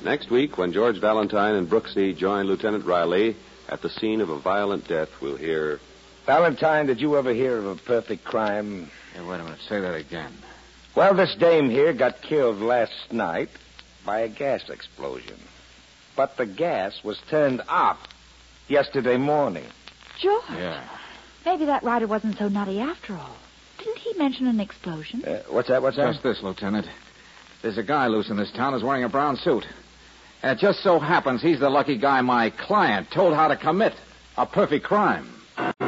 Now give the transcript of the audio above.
Next week, when George Valentine and Brooksy join Lieutenant Riley at the scene of a violent death, we'll hear... Valentine, did you ever hear of a perfect crime? Hey, wait a minute. Say that again. Well, this dame here got killed last night by a gas explosion. But the gas was turned off yesterday morning. George. Yeah. Maybe that rider wasn't so nutty after all. Didn't he mention an explosion? What's that? Just this, Lieutenant. There's a guy loose in this town who's wearing a brown suit. And it just so happens he's the lucky guy my client told how to commit a perfect crime.